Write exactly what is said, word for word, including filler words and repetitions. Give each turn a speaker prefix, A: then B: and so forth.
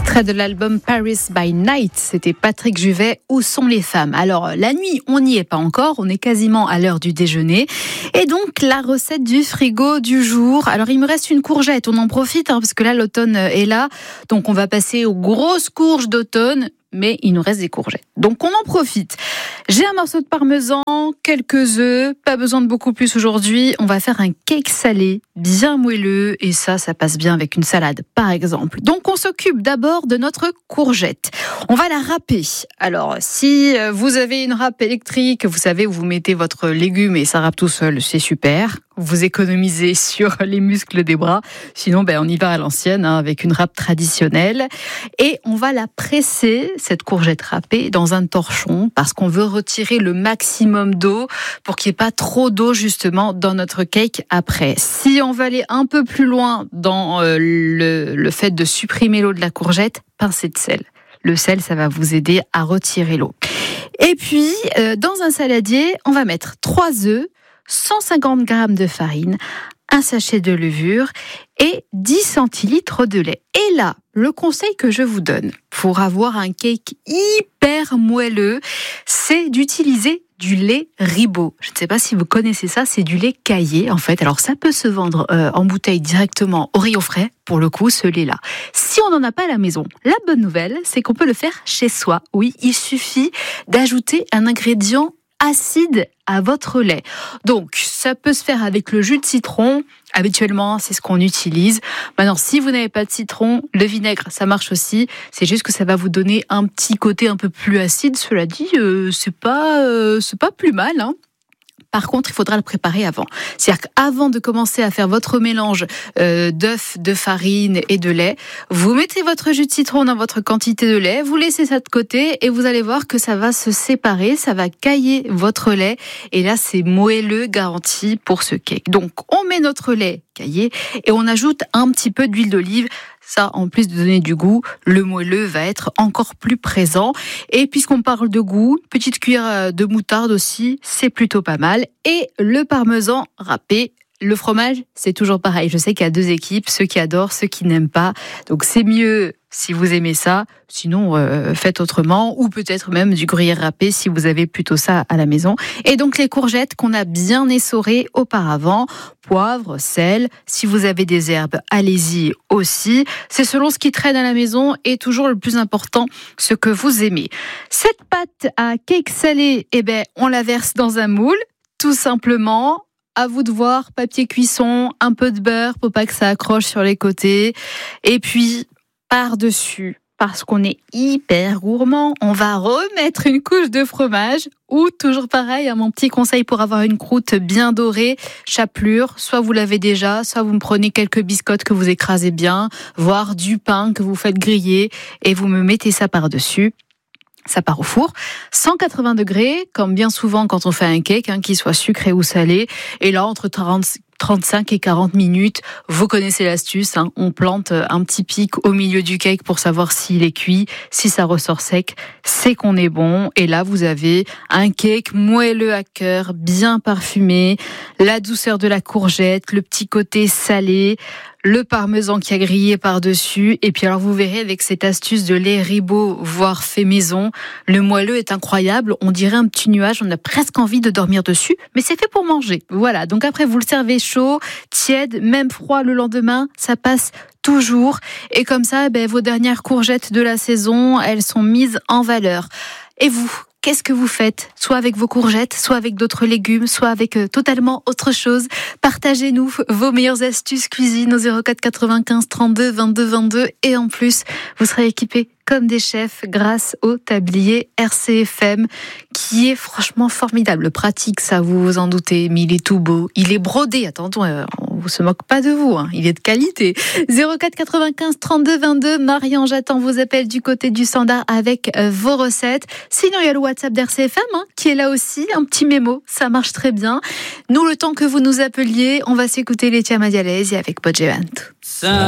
A: Extrait de l'album Paris by Night, c'était Patrick Juvet, Où sont les femmes? Alors, la nuit, on n'y est pas encore, on est quasiment à l'heure du déjeuner. Et donc, la recette du frigo du jour. Alors, il me reste une courgette, on en profite, hein, parce que là, l'automne est là. Donc, on va passer aux grosses courges d'automne. Mais il nous reste des courgettes. Donc on en profite. J'ai un morceau de parmesan, quelques œufs, pas besoin de beaucoup plus aujourd'hui. On va faire un cake salé, bien moelleux, et ça, ça passe bien avec une salade, par exemple. Donc on s'occupe d'abord de notre courgette. On va la râper. Alors, si vous avez une râpe électrique, vous savez où vous mettez votre légume et ça râpe tout seul, c'est super. Vous économisez sur les muscles des bras. Sinon, ben, on y va à l'ancienne, hein, avec une râpe traditionnelle. Et on va la presser, cette courgette râpée, dans un torchon, parce qu'on veut retirer le maximum d'eau pour qu'il n'y ait pas trop d'eau, justement, dans notre cake après. Si on veut aller un peu plus loin dans euh, le, le fait de supprimer l'eau de la courgette, pincée de sel. Le sel, ça va vous aider à retirer l'eau. Et puis, euh, dans un saladier, on va mettre trois œufs, cent cinquante grammes de farine, un sachet de levure et dix centilitres de lait. Et là, le conseil que je vous donne pour avoir un cake hyper moelleux, c'est d'utiliser du lait Ribot. Je ne sais pas si vous connaissez ça, c'est du lait caillé en fait. Alors ça peut se vendre euh, en bouteille directement au rayon frais, pour le coup, ce lait-là. Si on n'en a pas à la maison, la bonne nouvelle, c'est qu'on peut le faire chez soi. Oui, il suffit d'ajouter un ingrédient acide à votre lait. Donc, ça peut se faire avec le jus de citron. Habituellement, c'est ce qu'on utilise. Maintenant, si vous n'avez pas de citron, le vinaigre, ça marche aussi. C'est juste que ça va vous donner un petit côté un peu plus acide. Cela dit, euh, c'est pas, euh, c'est pas plus mal, hein. Par contre, il faudra le préparer avant. C'est-à-dire qu'avant de commencer à faire votre mélange euh, d'œufs, de farine et de lait, vous mettez votre jus de citron dans votre quantité de lait, vous laissez ça de côté et vous allez voir que ça va se séparer, ça va cailler votre lait. Et là, c'est moelleux garanti pour ce cake. Donc, on met notre lait caillé et on ajoute un petit peu d'huile d'olive. Ça, en plus de donner du goût, le moelleux va être encore plus présent. Et puisqu'on parle de goût, petite cuillère de moutarde aussi, c'est plutôt pas mal. Et le parmesan râpé. Le fromage, c'est toujours pareil. Je sais qu'il y a deux équipes, ceux qui adorent, ceux qui n'aiment pas. Donc c'est mieux si vous aimez ça. Sinon, euh, faites autrement. Ou peut-être même du gruyère râpé si vous avez plutôt ça à la maison. Et donc les courgettes qu'on a bien essorées auparavant. Poivre, sel. Si vous avez des herbes, allez-y aussi. C'est selon ce qui traîne à la maison et toujours le plus important, ce que vous aimez. Cette pâte à cake salé, eh ben, on la verse dans un moule, tout simplement. À vous de voir, papier cuisson, un peu de beurre pour pas que ça accroche sur les côtés. Et puis, par-dessus, parce qu'on est hyper gourmand, on va remettre une couche de fromage ou, toujours pareil, hein, mon petit conseil pour avoir une croûte bien dorée, chapelure, soit vous l'avez déjà, soit vous me prenez quelques biscottes que vous écrasez bien, voire du pain que vous faites griller et vous me mettez ça par-dessus. Ça part au four, cent quatre-vingts degrés, comme bien souvent quand on fait un cake, hein, qu'il soit sucré ou salé. Et là, entre trente, trente-cinq et quarante minutes, vous connaissez l'astuce, hein, on plante un petit pic au milieu du cake pour savoir s'il est cuit. Si ça ressort sec, c'est qu'on est bon. Et là, vous avez un cake moelleux à cœur, bien parfumé, la douceur de la courgette, le petit côté salé, le parmesan qui a grillé par-dessus. Et puis alors vous verrez avec cette astuce de lait Ribot, voire fait maison, le moelleux est incroyable. On dirait un petit nuage, on a presque envie de dormir dessus, mais c'est fait pour manger. Voilà, donc après vous le servez chaud, tiède, même froid le lendemain, ça passe toujours. Et comme ça, ben, vos dernières courgettes de la saison, elles sont mises en valeur. Et vous, qu'est-ce que vous faites? Soit avec vos courgettes, soit avec d'autres légumes, soit avec euh, totalement autre chose. Partagez-nous vos meilleures astuces cuisine au zéro quatre quatre-vingt-quinze trente-deux vingt-deux vingt-deux. Et en plus, vous serez équipés comme des chefs grâce au tablier R C F M qui est franchement formidable. Pratique, ça vous vous en doutez, mais il est tout beau. Il est brodé, attention, euh, on ne se moque pas de vous, hein. Il est de qualité. zéro quatre quatre-vingt-quinze trente-deux vingt-deux. Marianne, j'attends vos appels du côté du standard avec euh, vos recettes. Sinon, il y a le WhatsApp d'R C F M hein, qui est là aussi, un petit mémo, ça marche très bien. Nous, le temps que vous nous appeliez, on va s'écouter Laetitia Madialesi avec Podgevant.